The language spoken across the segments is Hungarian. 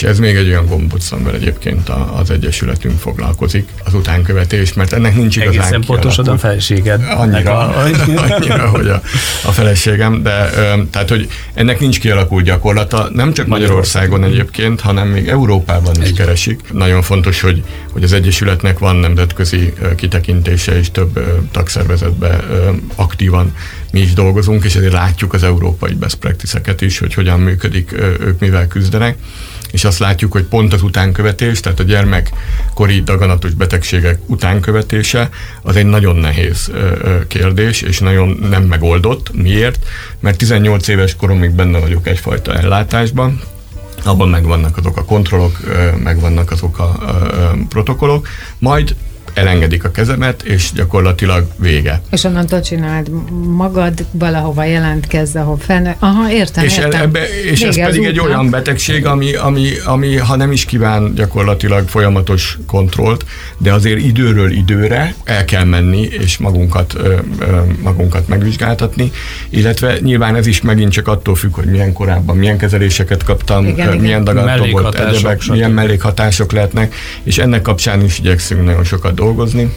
ez még egy olyan gombóc, amivel egyébként az Egyesületünk foglalkozik, az utánkövetés, mert ennek nincs igazán egészen pontosod a feleséged. Annyira, hogy a feleségem, de tehát, hogy ennek nincs kialakult gyakorlata, nem csak Magyarországon egyébként, hanem még Európában is keresik. Nagyon fontos, hogy az Egyesületnek van nemzetközi kitekintése, és több tagszervezetben aktívan mi is dolgozunk, és ezért látjuk az európai best practice-eket is, hogy hogyan működik, ők mivel küzdenek, és azt látjuk, hogy pont az utánkövetés, tehát a gyermekkori daganatos betegségek utánkövetése az egy nagyon nehéz kérdés, és nagyon nem megoldott. Miért? Mert 18 éves koromig benne vagyok egyfajta ellátásban, abban megvannak azok a kontrollok, megvannak azok a protokollok, majd elengedik a kezemet, és gyakorlatilag vége. És onnantól csináld magad, valahova jelentkezz, ahol felnő. Aha, értem. És ez pedig egy olyan betegség, ami ha nem is kíván gyakorlatilag folyamatos kontrollt, de azért időről időre el kell menni, és magunkat megvizsgáltatni, illetve nyilván ez is megint csak attól függ, hogy milyen korábban, milyen kezeléseket kaptam, milyen daganatom volt, egyebek, milyen mellékhatások lehetnek, és ennek kapcsán is igyekszünk nagyon sokat dolgozni,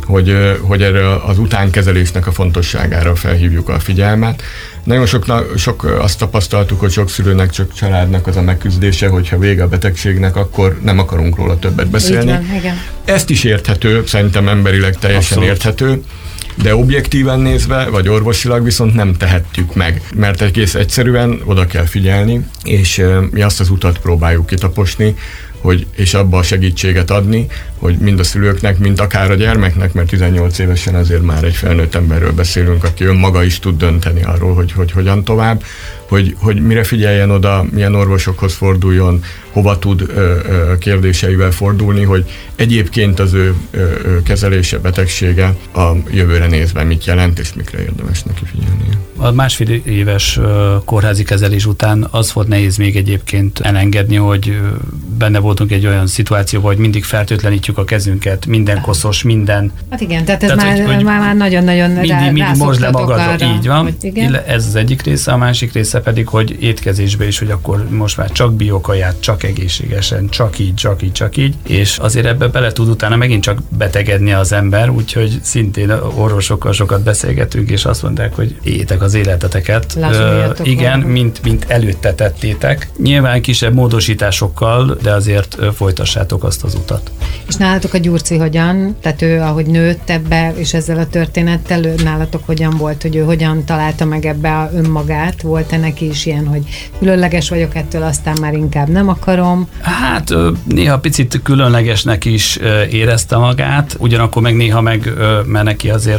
hogy erre az utánkezelésnek a fontosságára felhívjuk a figyelmet. Nagyon sok azt tapasztaltuk, hogy sok szülőnek, csak családnak az a megküzdése, hogyha vége a betegségnek, akkor nem akarunk róla többet beszélni. Van, igen. Ezt is érthető, szerintem emberileg teljesen érthető, de objektíven nézve, vagy orvosilag viszont nem tehetjük meg, mert egész egyszerűen oda kell figyelni, és mi azt az utat próbáljuk kitaposni, és abba a segítséget adni, hogy mind a szülőknek, mind akár a gyermeknek, mert 18 évesen azért már egy felnőtt emberről beszélünk, aki önmaga is tud dönteni arról, hogy hogyan tovább, hogy mire figyeljen oda, milyen orvosokhoz forduljon, hova tud kérdéseivel fordulni, hogy egyébként az ő kezelése, betegsége a jövőre nézve mit jelent, és mikre érdemes neki figyelnie. A másfél éves kórházi kezelés után az volt nehéz még egyébként elengedni, hogy benne voltunk egy olyan szituációban, hogy mindig fertőtlenítjük a kezünket, minden koszos, minden. Hát igen, tehát ez már nagyon-nagyon mindig mosd le magadra, így van. Igen. Ez az egyik része, a másik része pedig, hogy étkezésbe is, hogy akkor most már csak biokaját, csak egészségesen, csak így, és azért ebbe bele tud utána megint csak betegedni az ember, úgyhogy szintén orvosokkal sokat beszélgetünk, és azt mondták, hogy éljétek az életeteket. Igen, mint előtte tettétek. Nyilván kisebb módosításokkal, de azért folytassátok azt az utat. És nálatok a Gyurci hogyan? Tehát ő, ahogy nőtt ebbe, és ezzel a történettel, nálatok hogyan volt, hogy ő hogyan találta meg ebbe a önmagát? Volt-e neki is ilyen, hogy különleges vagyok ettől, aztán már inkább nem akarom? Hát néha picit különlegesnek is érezte magát, ugyanakkor meg néha mert neki azért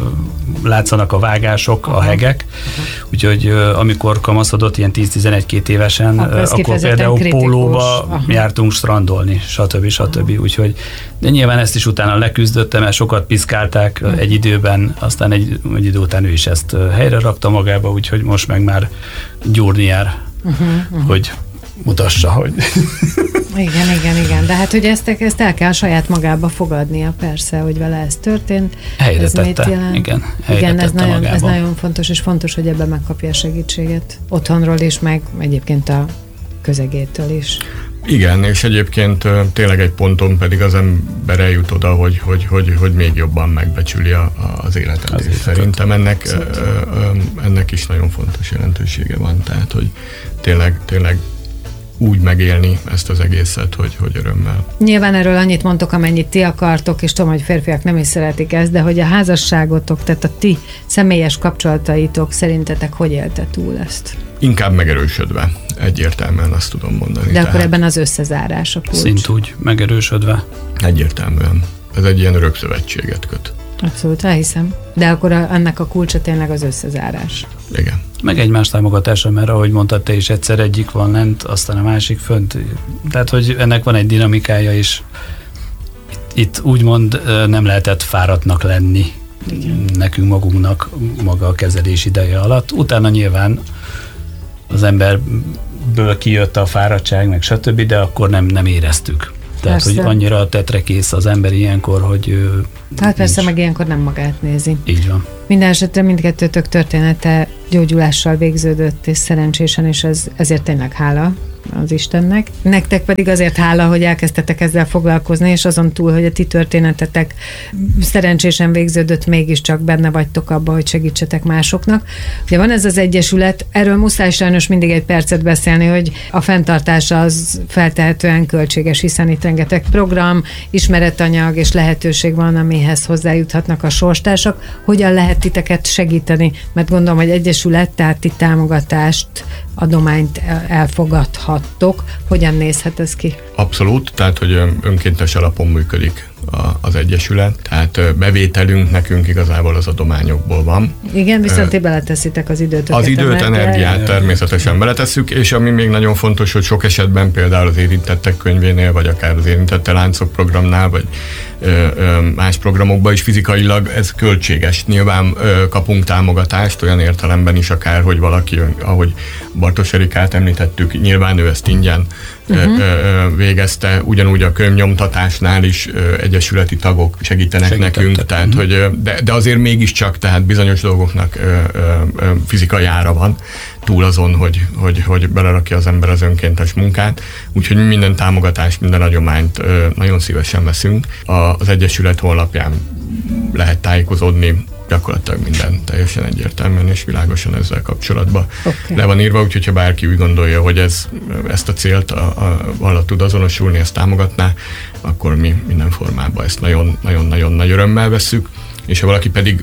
látszanak a vágások, a hegek, úgyhogy amikor kamaszodott ilyen 10-11-2 évesen, akkor például pólóba jártunk strandolni, stb. Úgyhogy de nyilván ezt is utána leküzdöttem, mert sokat piszkálták egy időben, aztán egy idő után ő is ezt helyre rakta magába, úgyhogy most meg már gyúrni jár, hogy mutassa, hogy... Igen, de hát, hogy ezt el kell saját magába fogadnia, persze, hogy vele ez történt. Helyre ez tette, igen, ez nagyon fontos, és fontos, hogy ebben megkapja a segítséget. Otthonról is, meg egyébként a közegétől is. Igen, és egyébként tényleg egy ponton pedig az ember eljut oda, hogy még jobban megbecsüli az életet. Szerintem ennek is nagyon fontos jelentősége van, tehát hogy tényleg úgy megélni ezt az egészet, hogy örömmel. Nyilván erről annyit mondtok, amennyit ti akartok, és tudom, hogy férfiak nem is szeretik ezt, de hogy a házasságotok, tehát a ti személyes kapcsolataitok szerintetek hogy élte túl ezt? Inkább megerősödve, egyértelműen azt tudom mondani. De akkor ebben az összezárás a kulcs. Szintúgy megerősödve. Egyértelműen. Ez egy ilyen örök szövetséget köt. Abszolút, elhiszem. De akkor ennek a kulcsa tényleg az összezárás. Igen. Meg egymás támogatása, mert ahogy mondtad te is, egyszer egyik van lent, aztán a másik fönt. Tehát, hogy ennek van egy dinamikája is. Itt úgymond nem lehetett fáradtnak lenni. Igen. Nekünk magunknak maga a kezelés ideje alatt. Utána nyilván az emberből kijött a fáradtság, meg stb., de akkor nem éreztük. Tehát, persze. Hogy annyira tetrekész az ember ilyenkor, hogy... Hát persze, meg ilyenkor nem magát nézi. Így van. Minden esetre mindkettőtök története gyógyulással végződött, és szerencsésen, és ezért tényleg hála. az Istennek. Nektek pedig azért hála, hogy elkezdtetek ezzel foglalkozni, és azon túl, hogy a ti történetetek szerencsésen végződött, mégiscsak benne vagytok abba, hogy segítsetek másoknak. Ugye van ez az egyesület, erről muszáj sajnos mindig egy percet beszélni, hogy a fenntartása az feltehetően költséges, hiszen itt rengeteg program, ismeretanyag és lehetőség van, amihez hozzájuthatnak a sorstársak. Hogyan lehet titeket segíteni? Mert gondolom, hogy egyesület, tehát ti támogatást, adományt elfogadhattok. Hogyan nézhet ez ki? Abszolút, tehát hogy önkéntes alapon működik az egyesület, tehát bevételünk nekünk igazából az adományokból van. Igen, viszont ti beleteszitek az időt. Az időt, energiát természetesen beletesszük, és ami még nagyon fontos, hogy sok esetben például az Érintettek könyvénél, vagy akár az Érintette Láncok programnál, vagy más programokban is fizikailag ez költséges. Nyilván kapunk támogatást olyan értelemben is akár, hogy valaki, ahogy Bartos Erikát említettük, nyilván ő ezt ingyen végezte, ugyanúgy a könyvnyomtatásnál is egyesületi tagok segítenek nekünk, tehát, hogy, de azért mégiscsak, tehát bizonyos dolgoknak fizikai ára van, túl azon, hogy belerakja az ember az önkéntes munkát, úgyhogy mi minden támogatást, minden adományt nagyon szívesen veszünk. Az egyesület honlapján lehet tájékozódni, gyakorlatilag minden teljesen egyértelműen és világosan ezzel kapcsolatban le van írva, úgyhogy ha bárki úgy gondolja, hogy ezt a célt valahogy tud azonosulni, ezt támogatná, akkor mi minden formában ezt nagyon-nagyon nagy örömmel vesszük, és ha valaki pedig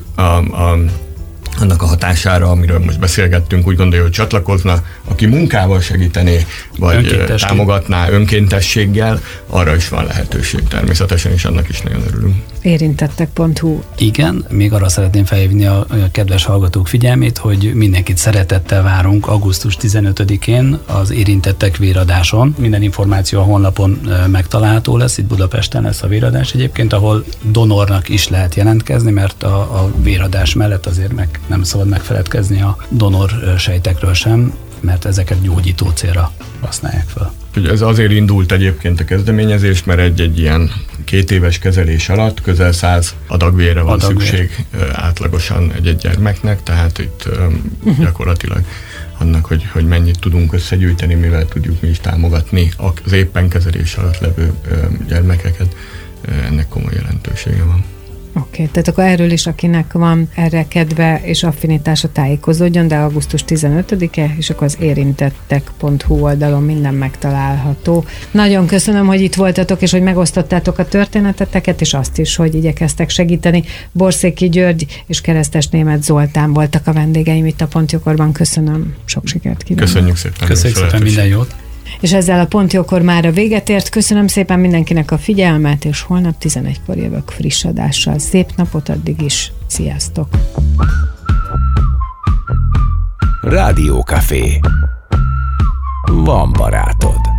annak a hatására, amiről most beszélgettünk, úgy gondolja, hogy csatlakozna, aki munkával segítené, vagy támogatná önkéntességgel, arra is van lehetőség természetesen, és annak is nagyon örülünk. Érintettek.hu. Igen, még arra szeretném felhívni a kedves hallgatók figyelmét, hogy mindenkit szeretettel várunk augusztus 15-én az Érintettek véradáson. Minden információ a honlapon megtalálható lesz, itt Budapesten lesz a véradás egyébként, ahol donornak is lehet jelentkezni, mert a véradás mellett azért nem szabad megfeledkezni a donor sejtekről sem, mert ezeket gyógyító célra használják fel. Ez azért indult egyébként a kezdeményezés, mert egy ilyen 2 éves kezelés alatt közel 100 adagvérre van szükség átlagosan egy gyermeknek, tehát itt gyakorlatilag annak, hogy mennyit tudunk összegyűjteni, mivel tudjuk mi is támogatni az éppen kezelés alatt levő gyermekeket, ennek komoly jelentősége van. Oké, tehát akkor erről is, akinek van erre kedve és affinitása, tájékozódjon, de augusztus 15-e, és akkor az érintettek.hu oldalon minden megtalálható. Nagyon köszönöm, hogy itt voltatok, és hogy megosztottátok a történeteteket, és azt is, hogy igyekeztek segíteni. Borszéki György és Keresztes Németh Zoltán voltak a vendégeim itt a Pontjókorban. Köszönöm, sok sikert kívánok. Köszönjük szépen. Köszönjük szépen, minden jót. És ezzel a Pontjókor már a véget ért. Köszönöm szépen mindenkinek a figyelmet, és holnap 11-kor jövök friss adással. Szép napot addig is. Sziasztok! Rádiókafé. Van barátod.